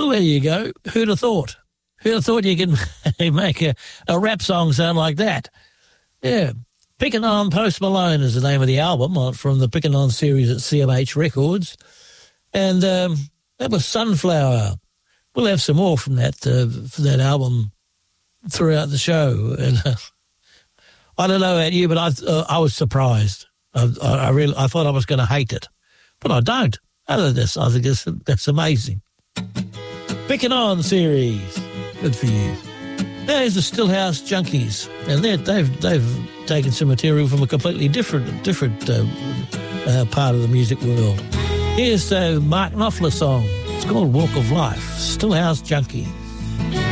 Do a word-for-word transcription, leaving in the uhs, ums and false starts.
Well, there you go. Who'd have thought? Who'd have thought you could make a, a rap song sound like that? Yeah. Pickin' On Post Malone is the name of the album from the Pickin' On series at C M H Records. And um, that was Sunflower. We'll have some more from that uh, from that album throughout the show. And uh, I don't know about you, but I uh, I was surprised. I, I really I thought I was going to hate it, but I don't. Other than this, I think that's, that's amazing. Pickin' On series. Good for you. There's the Stillhouse Junkies, and they've they've taken some material from a completely different different uh, uh, part of the music world. Here's the Mark Knopfler song. It's called Walk of Life. Stillhouse Junkie.